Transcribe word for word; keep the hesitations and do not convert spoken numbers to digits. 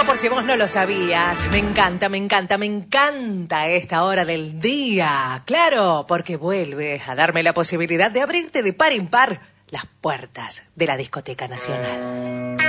por si vos no lo sabías. Me encanta, me encanta, me encanta esta hora del día. Claro, porque vuelve a darme la posibilidad de abrirte de par en par las puertas de la Discoteca Nacional.